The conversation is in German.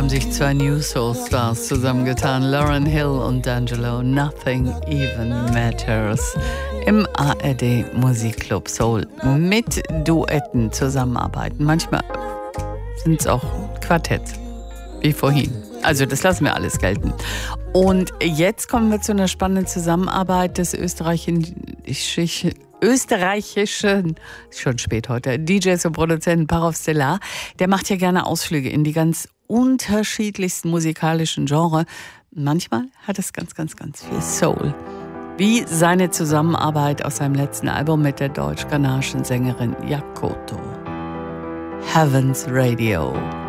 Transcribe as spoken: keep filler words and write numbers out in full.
haben sich zwei New Soul Stars zusammengetan, Lauryn Hill und D'Angelo. Nothing Even Matters. Im A R D Musikclub Soul mit Duetten zusammenarbeiten. Manchmal sind es auch Quartett, wie vorhin. Also das lassen wir alles gelten. Und jetzt kommen wir zu einer spannenden Zusammenarbeit des österreichischen, österreichischen, schon spät heute, D Js und Produzenten Parov Stellar. Der macht ja gerne Ausflüge in die ganz unterschiedlichsten musikalischen Genres. Manchmal hat es ganz, ganz, ganz viel Soul. Wie seine Zusammenarbeit aus seinem letzten Album mit der deutsch-ghanaischen Sängerin Yakoto. Heaven's Radio.